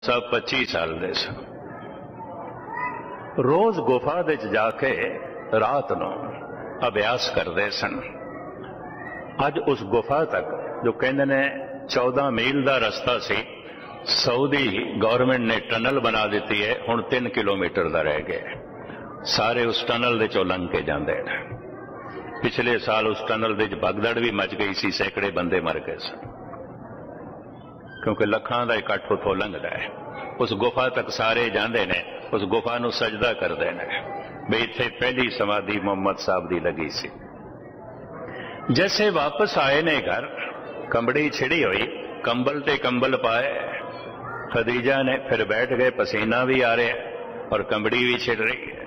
सब 25 साल दे सन। रोज गुफा दे जाके रात नूं अभ्यास करते सन। अज उस गुफा तक जो कहते ने 14 मील का रस्ता सी, सऊदी गौरमेंट ने टनल बना दी है, हुण 3 किलोमीटर का रह गया। सारे उस टनल दे चों लंघ के जाते हैं। पिछले साल उस टनल दे भगदड़ भी मच गई सी, सैकड़े बंदे मर गए सन, क्योंकि लखां का इकट्ठ उथों लंघदा है। उस गुफा तक सारे जाते ने, उस गुफा नूं सजदा करते हैं भी इत्थे पहली समाधि मुहम्मद साहब की लगी सी। जैसे वापस आए ने घर, कंबड़ी छिड़ी हुई, कंबल ते कंबल पाए, खदीजा ने फिर बैठ गए। पसीना भी आ रहा है और कंबड़ी भी छिड़ रही है।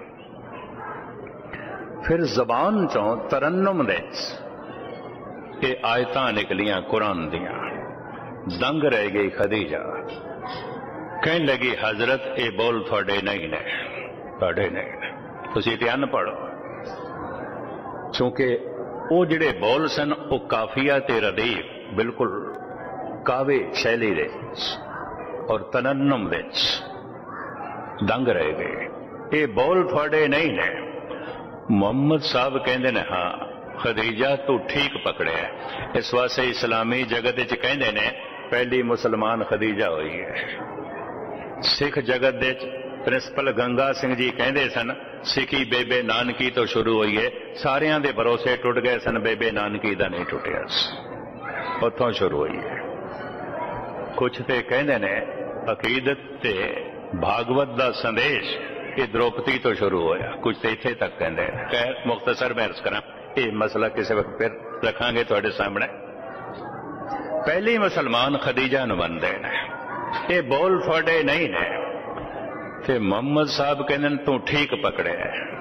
फिर जबान चों तरन्नुम दे ये आयतां निकलियां कुरान दियां। दंग रह गई खदीजा, कहने लगी हजरत ये बोल थोड़े नहीं ने, थोड़े नहीं ने, तुसीं ते अनपढ़ हो। क्योंकि वो जिहड़े बोल सन वो काफिया ते रदीफ बिल्कुल कावे शैली दे और तरन्नुम दे दंग रह गए। ये बोल थोड़े नहीं ने। मुहम्मद साहब कहते ने हाँ खदीजा तू ठीक पकड़े। इस वास्ते इस्लामी जगत च कहते ने पहली मुसलमान खदीजा हुई है। सिख जगत दे प्रिंसिपल गंगा सिंह जी कहते सन सिखी बेबे नानकी तो शुरू हुई है। सारियां दे भरोसे टुट गए सन, बेबे नानकी दा नहीं टुटिया, उतों शुरू हुई है। कुछ ते कहते ने अकीदत ते भागवत दा संदेश ये द्रौपदी तो शुरू होया, कुछ तो इत्थे तक कहते हैं। खैर मुख्तसर मैं अर्ज करा, ये मसला किसी वक्त फिर रखांगे तुहाडे सामने। पहली मुसलमान खदीजा नूं मनदे ने, ये बोल थोड़े नहीं ने। ते मुहम्मद साहब कहंदे तू ठीक पकड़े,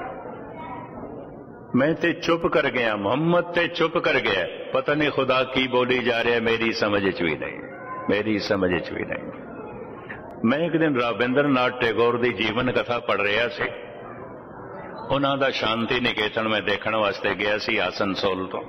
मैं ते चुप कर गया। मुहम्मद ते चुप कर गया, पता नहीं खुदा की बोली जा रहा है, मेरी समझ च भी नहीं, मेरी समझ च भी नहीं। मैं एक दिन रविंद्र नाथ टैगोर की जीवन कथा पढ़ रहा सी। उन्हां दा शांति निकेतन मैं देखने वास्ते गया सी आसनसोल तो।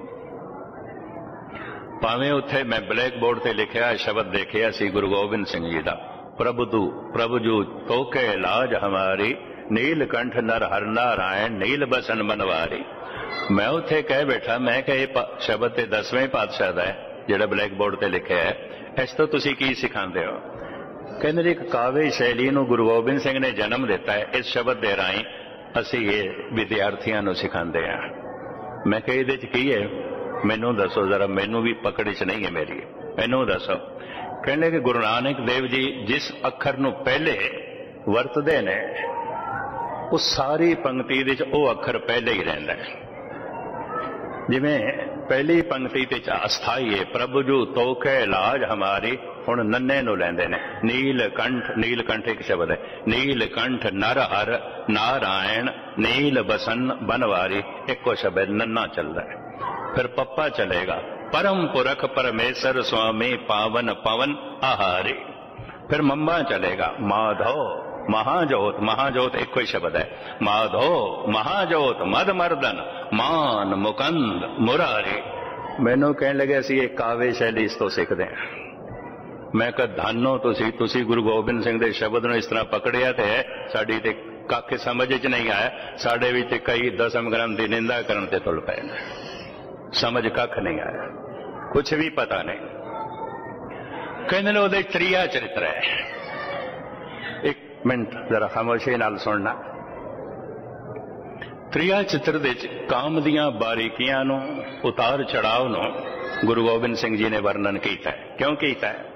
भावें उत्थे मैं ब्लैक बोर्ड ते लिखिया शब्द देखिया सी गुरु गोबिंद सिंह जी का, प्रभु जू तोके लाज हमारी, नीलकंठ नर हर नारायण, नील बसन बनवारी। मैं उत्थे कह बैठा, मैं कह शब्द ते 10वें पातशाह दा है जिहड़ा ब्लैक बोर्ड ते लिखिया है, इस तो तुसीं की सिखांदे हो? कहते एक काव्य शैली नूं गुरु गोबिंद सिंह ने जन्म दिता है, इस शब्द के राही असी ये विद्यार्थियों नूं सिखांदे हां। मैं कहा इहदे च की है, मैनू दसो जरा, मैनू भी पकड़ च नहीं है मेरी, मैनू दसो। कहने कि गुरु नानक देव जी जिस अखर नूं पहले वरतदे ने उस सारी पंक्ति दे च वो अखर पहले ही रहिंदा है। जिवें पहली पंक्ति ते अस्थाई है, प्रभु जू तोखे लाज हमारी, हुण नन्ने नूं लैंदे ने। नीलकंठ, नीलकंठ एक शब्द है, नीलकंठ नर हर नारायण, नील बसन बनवारी, एको शब्द नन्ना चलता है। फिर पप्पा चलेगा, परम पुरख परमेश्वर स्वामी पावन पवन आहारी। फिर मम्मा चलेगा, माधव महाजोत, महाजोत एक कोई शब्द है, माधो महाजोत मद मर्दन मान मुकंद मुरारी। मैनू कहने लगे असी एक काव्य शैली इस तो सीखते हैं। मैं कहा धानो तुसी गुरु गोबिंद सिंह के शब्द नूं इस तरह पकड़िया तो है, साड़ी ते कख समझ च नहीं आया। साडे विच कई दसम ग्रंथ की निंदा करन ते तुल पए, समझ कख नहीं आया, कुछ भी पता नहीं। कहने लो उहदे त्रिया चरित्र है। एक मिनट जरा खामोशी नाल सुनना। त्रिया चित्र दे काम दियां बारीकियां नूं, उतार चढ़ाव नूं गुरु गोबिंद सिंह जी ने वर्णन किया है। क्यों किया है?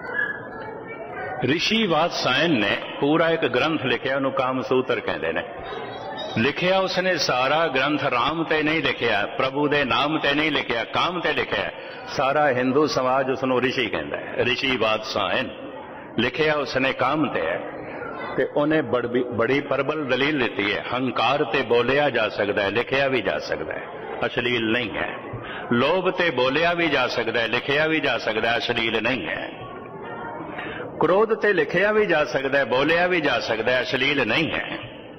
ऋषि वात्सायन ने पूरा एक ग्रंथ लिखिया, उन्होंने कामसूत्र कहते हैं। लिखिया उसने सारा ग्रंथ राम ते नहीं लिखिया, प्रभु दे नाम ते नहीं लिखिया, काम ते लिखिया। सारा हिंदू समाज उसनों ऋषि कहता है। ऋषि वात्सायन लिखिया उसने काम ते है, ते उन्हें बड़ी प्रबल दलील देती है। हंकार ते बोलिया जा सकता है, लिखिया भी जा सकता है, अश्लील नहीं है। लोभ ते बोलिया भी जा सकता है, लिखिया भी जा सकता है, अश्लील नहीं है। क्रोध ते लिखिया भी जा सकता है, बोलिया भी जा सकता है, अश्लील नहीं है।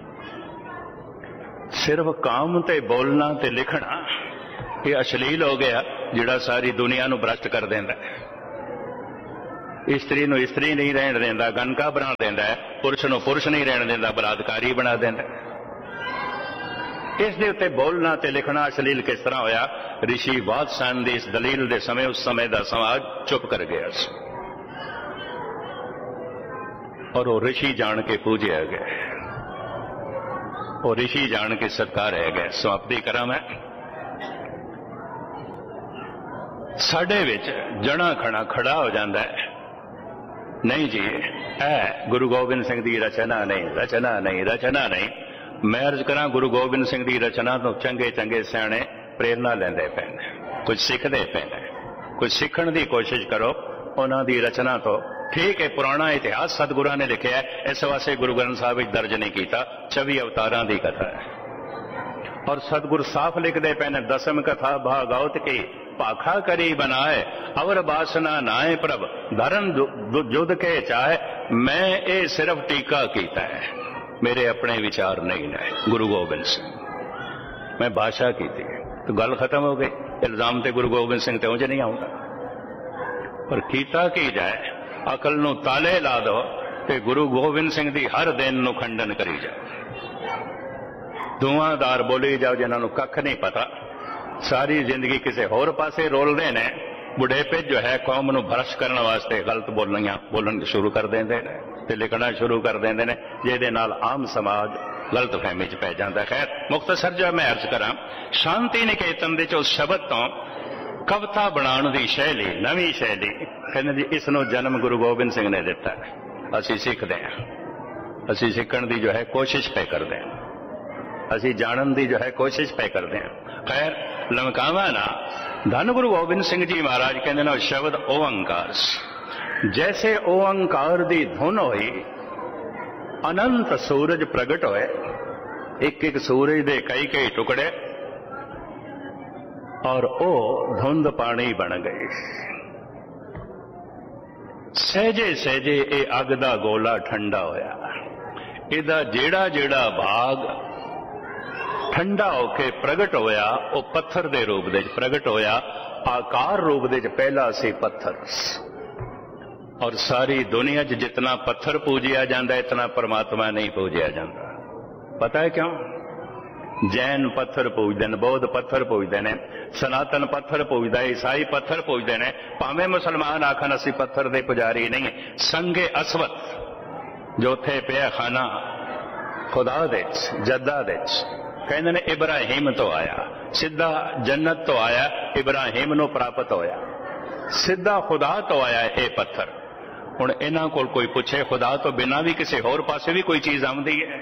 सिर्फ काम ते बोलना ते लिखना ये अश्लील हो गया, जिहड़ा सारी दुनिया नूं भ्रष्ट कर देंदा है। इस्त्री नूं इस्त्री नहीं रहन देंदा, गनका बना देंदा है, पुरुष नूं पुरुष नहीं रहन देंदा, बलात्कारी बना देंदा। इस दे उत्ते बोलना ते लिखना अश्लील किस तरह होया? ऋषि वात्स्यायन दी इस दलील दे समय उस समय दा समाज चुप कर गया और वो ऋषि जान के पूजे गए, और ऋषि जान के सत्कार रह गए। समाप्ति करा मैं। साडे विच जना खड़ा खड़ा हो जाता है, नहीं जी ऐ गुरु गोबिंद सिंह की रचना नहीं, रचना नहीं, रचना नहीं। मैं अर्ज करा, गुरु गोबिंद सिंह की रचना तो चंगे चंगे सियाणे प्रेरणा लेंदे पे, कुछ सीखते पे, कुछ सीखण की कोशिश करो उन्हां दी रचना तो। ठीक है, पुराना इतिहास सतगुरां ने लिखा है, इस वास्ते गुरु ग्रंथ साहब विच दर्ज नहीं किया। 24 अवतारां की कथा है और सतगुरु साफ लिखते पे ने, दसम कथा भागवत की पाखा करी बनाए, अवर बासना नाए प्रभ धरन जुद के चाहे। मैं ये सिर्फ टीका कीता है, मेरे अपने विचार नहीं ने। गुरु गोबिंद सिंह मैं भाषा की थी तो गल खत्म हो गई। इल्जाम ते गुरु गोबिंद सिंह ते उंज नहीं आऊंगा, पर कीता की जाए, अकल नूं ताले ला दो ते गुरु गोबिंद सिंह दी हर दिन नूं खंडन करी जाओ। धुआंधार बोली जाओ जिन्हां नूं कख नहीं पता, सारी जिंदगी किसी होर पासे रोलते ने। बुढ़ेपे जो है कौम नूं भ्रष्ट करने वास्ते गलत बोलन शुरू कर देंदे ने ते लिखना शुरू कर देंदे ने, जिहदे नाल आम समाज गलत फहमी च पै जांदा। खैर मुख्तसर जो मैं अर्ज करा, शांति निकेतन दे उस शब्द तो कविता बनाने की शैली, नवी शैली, कहने जी इसनों जन्म गुरु गोबिंद सिंह ने दिता है। असी सीखते हैं, असी सीखण की जो है कोशिश पे करते हैं, असी जानन की जो है कोशिश पे करते हैं। खैर लमकावा ना, धन गुरु गोबिंद सिंह जी महाराज कहते ना शब्द ओंकार, जैसे ओंकार दी धुन होई अनंत सूरज प्रगट होए, एक एक सूरज दे कई कई टुकड़े और ओ धुंध पानी बन गई। सहजे सहजे ये अग दा गोला ठंडा होया, इहदा जेड़ा जेड़ा भाग ठंडा होके प्रगट होया वो पत्थर दे रूप दे प्रगट होया, आकार रूप दे पहला सी पत्थर। और सारी दुनिया च जितना पत्थर पूजिया जाता इतना परमात्मा नहीं पूजिया जाता। पता है क्यों? जैन पत्थर पूजते हैं, बौद्ध पत्थर पूजते हैं, सनातन पत्थर पूजता है, ईसाई पत्थर पूजते हैं, भावें मुसलमान आखन असी पत्थर दे पुजारी नहीं। संगे असवत जो थे पिया खाना खुदा दे जद्दा दे, कहते ने इब्राहिम तो आया, सीधा जन्नत तो आया, इब्राहिम नो प्राप्त होया, सीधा खुदा तो आया ये पत्थर। हुण इन्हां कोल कोई पूछे खुदा तो बिना भी किसी होर पासे भी कोई चीज आउंदी है?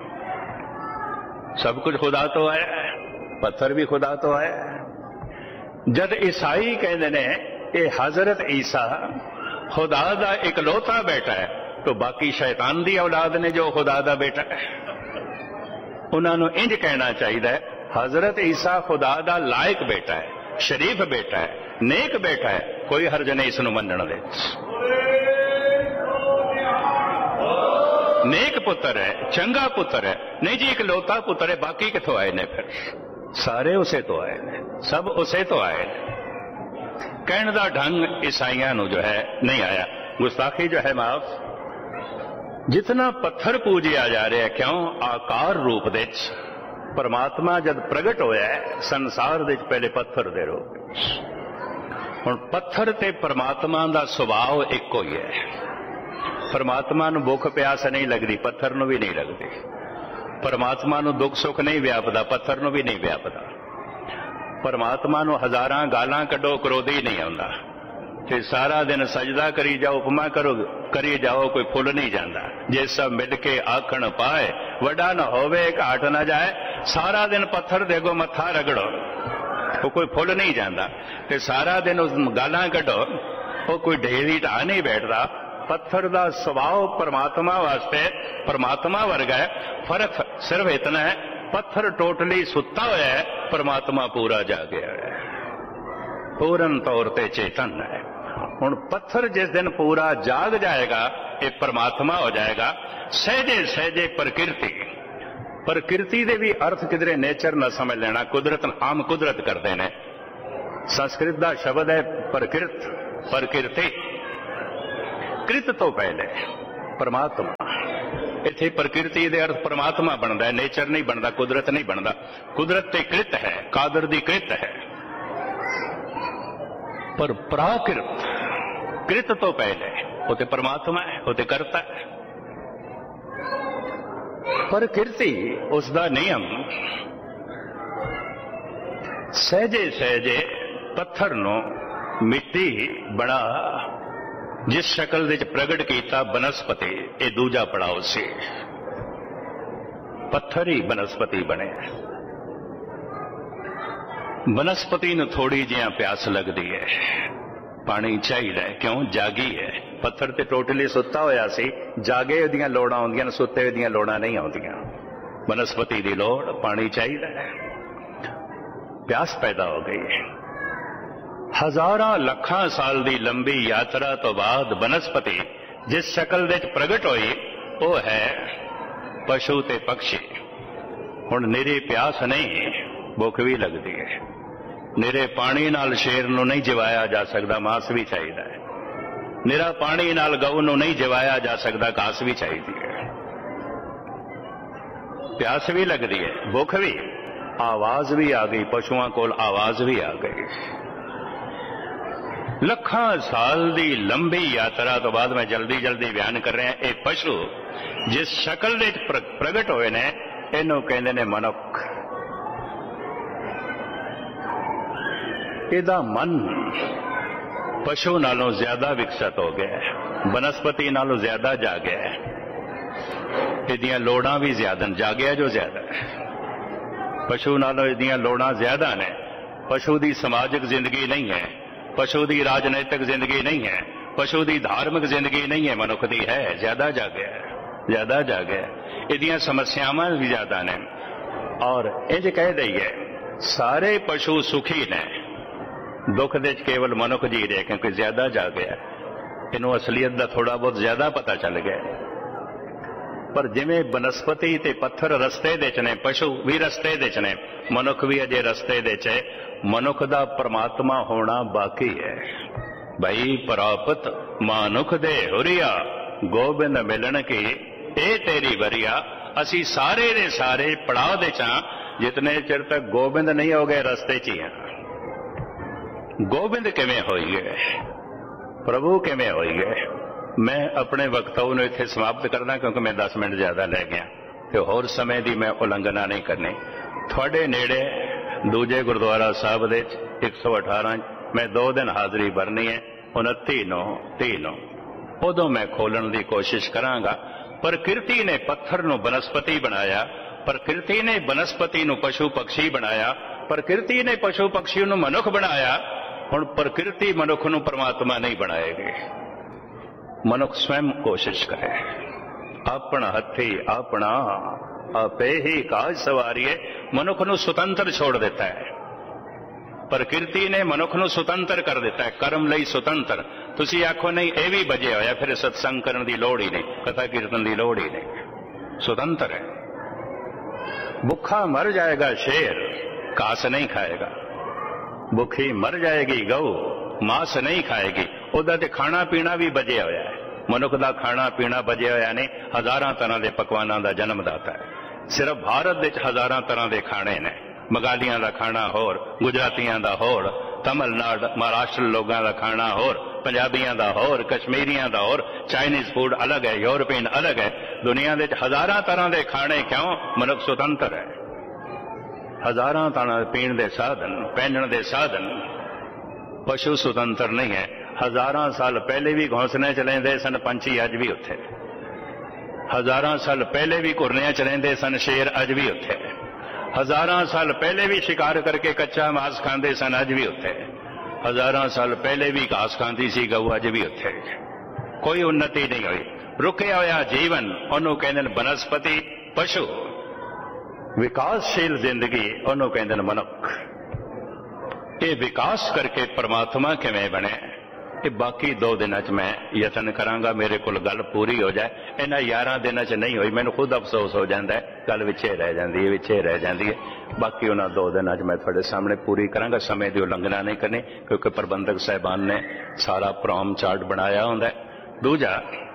सब कुछ खुदा तो आया, पत्थर भी खुदा तो आया। जद ईसाई कहते ने ये हजरत ईसा खुदा दा इकलौता बेटा है, तो बाकी शैतान दी औलाद ने जो खुदा दा बेटा है, उन्होंने इंज कहना चाहिए हजरत ईसा खुदा दा लायक बेटा है, शरीफ बेटा है, नेक बेटा है, कोई हर्ज नहीं इसनूं मनण दे। नेक पुत्र है, चंगा पुत्र है, नहीं जी इकलौता पुत्र है, बाकी किथों आए ने? फिर सारे उसे तो आए ने, सब उसे तो आए ने। कहने का ढंग ईसाइयां नूं जो है नहीं आया, गुस्ताखी जो है माफ। जितना पत्थर पूजिया जा रहा है, क्यों? आकार रूप दे परमात्मा जब प्रगट होया है संसार दे पहले पत्थर दे रूप। हुण पत्थर ते परमात्मा दा सुभाव इक्को ही है। परमात्मा नूं भुख प्यास नहीं लगती, पत्थर नूं भी नहीं लगती। परमात्मा नूं दुख सुख नहीं व्यापदा, पत्थर नूं भी नहीं व्यापदा। परमात्मा नूं हजारां गालां कड्डो, क्रोधी नहीं आउंदा। ते सारा दिन सजदा करी जाओ, उपमा करी जाओ, कोई फुल नहीं जाता। जे सब मिल के आखण पाए, वड्डा न होवे घाट न जाए। सारा दिन पत्थर दे अगों मत्था रगड़ो, वो कोई फुल नहीं जाता। ते सारा दिन उस गालां कड्डो, वो कोई ढेरी ढा नहीं बैठता। पत्थर का स्वभाव परमात्मा वास्ते परमात्मा वर्गा है। फर्क सिर्फ इतना है, पत्थर टोटली सुता हुआ है, परमात्मा पूरा जागया है, पूर्ण तौर पर चेतन है। हुण पत्थर जिस दिन पूरा जाग जाएगा, ये परमात्मा हो जाएगा। सहजे सहजे प्रकृति दे भी अर्थ किधरे नेचर न समझ लेना, कुदरत आम कुदरत करते हैं। संस्कृत का शब्द है प्रकृति। कृत तो पहले परमात्मा। इत्थे प्रकृति दे अर्थ परमात्मा बनता है, नेचर नहीं बनता, कुदरत नहीं बनता। कुदरत ते कृत है, कादर दी कृत है, पर प्राकृत कृत तो पहले वो तो परमात्मा है, वो तो करता है। प्रकृति उसका नियम सहजे सहजे पत्थर नो मिट्टी बना जिस शक्ल विच प्रगट किया बनस्पति, ये दूजा पड़ाव से पत्थर ही बनस्पति बने। बनस्पति नूं थोड़ी जिहा प्यास लगती है, पानी चाहिए, क्यों जागी है। पत्थर ते टोटली सुता होया सी, जागे उहदियां लोड़ां आउंदियां, सुते उहदियां लोड़ां नहीं आउंदियां। बनस्पति दी लोड़ पानी चाहिए, प्यास पैदा हो गई। हजारां लखां साल दी लंबी यात्रा तो बाद बनस्पति जिस शक्ल विच प्रगट होई वो है पशु ते पक्षी। हुण निरी प्यास नहीं, भुख भी लगती है। निरे पानी नाल शेर नूं नहीं जिवाया जा सकता, मांस भी चाहिए। निरा पानी नाल गऊ नूं नहीं जिवाया जा सकता, घास भी चाहिए है। प्यास भी लगती है, भुख भी, आवाज भी आ गई, पशुओं कोल आवाज भी आ गई। लखां साल दी लंबी यात्रा तो बाद मैं जल्दी जल्दी बयान कर रहा, ये पशु जिस शक्ल विच प्रगट होए ने इहनूं कहंदे ने मनुख। इहदा मन पशु नालों ज्यादा विकसित हो गया है, बनस्पति नालों ज्यादा जागया है। इहदियां लोड़ां भी ज्यादा, जागया जो ज्यादा है। पशु नालों इहदियां लोड़ां ज्यादा ने। पशु दी समाजिक जिंदगी नहीं है, पशु दी राजनैतिक जिंदगी नहीं है, पशु दी धार्मिक जिंदगी नहीं है, मनुख दी है। ज्यादा जागया है, ज्यादा जागया है। इहदियां समस्यावां भी ज्यादा ने। और इंज कह दईए सारे पशु सुखी ने, दुख दे केवल मनुख जी रहे, क्योंकि ज्यादा जागया है। इनू असलियत का थोड़ा बहुत ज्यादा पता चल गया। पर जिवें बनस्पति ते पत्थर रस्ते दे ने, पशु भी रस्ते दे ने, मनुख भी अजे रस्ते दे च। मनुख दा परमात्मा होना बाकी है। भाई प्राप्त मानुख दे हुरिया, गोबिंद मिलन की ए तेरी वरिया। असी सारे दे सारे पड़ाव दे चा, जितने चिर तक गोबिंद नहीं हो गए रस्ते च ही हैं। गोबिंद किवें होई गए, प्रभु किवें होई गए। मैं अपने वक्तव्य नूं इत्थे समाप्त करना, क्योंकि मैं 10 मिनट ज्यादा लै गया ते होर समय की मैं उलंघना नहीं करनी। थोड़े नेड़े दूजे गुरुद्वारा साहब दे 118 मैं 2 दिन हाजरी भरनी है, 29/9 उदों मैं खोलण की कोशिश करांगा। प्रकृति ने पत्थर नूं बनस्पति बनाया, प्रकृति ने बनस्पति नूं पशु पक्षी बनाया, प्रकृति ने पशु पक्षी नूं मनुख बनाया। हुण प्रकृति मनुख नूं परमात्मा नहीं बनाएगी। मनुख स्वयं कोशिश करे, अपना हथी अपना आपे ही काज सवारिए। मनुख नूं सुतंत्र छोड़ देता है। प्रकृति ने मनुख नूं सुतंत्र कर दिता है, कर्म लई सुतंत्र। तुसी आखो नहीं ये भी बजे होया, फिर सत्संग करने की लोड़ ही नहीं, कथा कीर्तन की लोड़ ही नहीं। स्वतंत्र है। भुखा मर जाएगा शेर, घास नहीं खाएगा। भुखी मर जाएगी गऊ, मांस नहीं खाएगी। उहदा ते खाना पीना भी बजे होया है। मनुख का खाना पीना बजे होया नहीं, हजारां तरह के पकवानों का जन्मदाता है। सिर्फ भारत विच हजारां तरह के खाने ने। बंगालियां का खाना होर, गुजरातियां का होर, तमिलनाडु महाराष्ट्र लोगों का खाना होर, पंजाबियों का होर, कश्मीरियों का होर, चाइनीज फूड अलग है, यूरोपियन अलग है। दुनिया में हजारां तरह के खाने, क्यों? मनुख स्वतंत्र है। हजारां तरह पीण के साधन, पहनण के साधन। पशु स्वतंत्र नहीं है। हजारां साल पहले भी घोंसले च लैंदे सन पंछी, अज भी उत्थे। हजारां साल पहले भी घुरनियां च लैंदे सन शेर, अज भी उत्थे। हजारां साल पहले भी शिकार करके कच्चा मांस खांदे सन, अज भी उत्थे। हजारां साल पहले भी घास खांदी सी गऊ, अज भी उत्थे। कोई उन्नति नहीं हुई। रुकिया होया जीवन उन्होंने कहते बनस्पति पशु। विकासशील जिंदगी उन्होंने कहते मनुख। ये विकास करके परमात्मा किवें बने, ये बाकी 2 दिन च मैं यतन करांगा, मेरे को गल पूरी हो जाए। इन्हां 11 दिन च नहीं हुई, मैनूं खुद अफसोस हो जाता है, गल विचे रह जाती है, विचे रह जाती है। बाकी उन्हां 2 दिन च मैं थोड़े सामने पूरी करांगा। समय की उलंघना नहीं करनी, क्योंकि प्रबंधक साहबान ने सारा प्रोग्राम चार्ट बनाया हुंदा है। दूजा,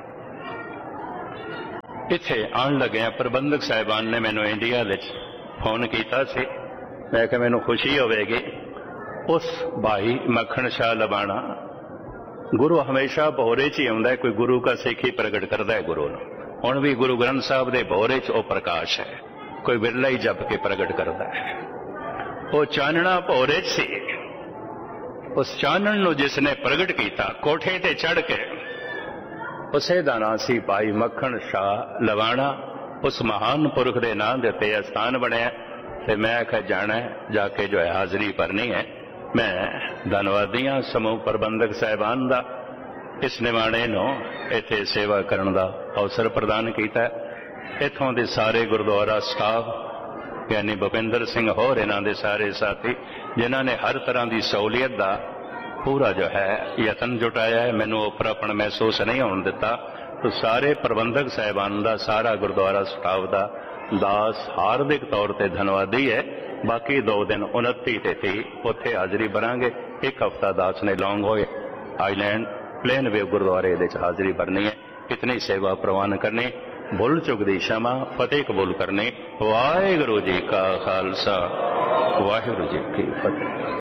इत्थे आन लग्या प्रबंधक साहिबान ने मैनू इंडिया विच फोन किया सी। मैं कि मैनू खुशी होवेगी। उस भाई मक्खण शाह लबाणा, गुरु हमेशा भोरे च ही आउंदा है, कोई गुरु का सिख ही प्रगट करता है गुरु नूं। हुण भी गुरु ग्रंथ साहब दे भोरे च ओ प्रकाश है, कोई बिरला ही जप के प्रगट करता है। वो चानना भोरे च सी, उस चानण नूं जिसने प्रगट किया कोठे ते चढ़ के, उसे दा नां सी भाई मक्खण शाह लवाणा। उस महान पुरख के नाम के उत्ते स्थान बनया ते मैं आख्या जाना है, जाके जो है हाजरी भरनी है। मैं धन्नवादी हाँ समूह प्रबंधक साहिबान दा, इस निमाणे नूं इत्थे सेवा करन दा अवसर प्रदान किया। इत्थों दे सारे गुरुद्वारा स्टाफ, यानी भुपिंदर सिंह होर इन्हां दे सारे साथी, जिन्हां ने हर तरह की सहूलियत का पूरा जो है यतन जुटाया है, मैनू ओपरापन महसूस नहीं होने दिता। तो सारे प्रबंधक साहिबान का, सारा गुरुद्वारा स्टाफ का दास हार्दिक तौर पर धन्नवादी है। बाकी 2 दिन 29 ते 30 उत्थे हाजरी भरांगे। एक हफ्ता दास ने लॉन्ग होए आईलैंड प्लेन वे गुरुद्वारे दे हाजरी भरनी है। इतनी सेवा प्रवान करनी, भुल चुक दी क्षमा, फतेह कबूल करनी। वाहिगुरू जी का खालसा, वाहिगुरू जी की फतेह।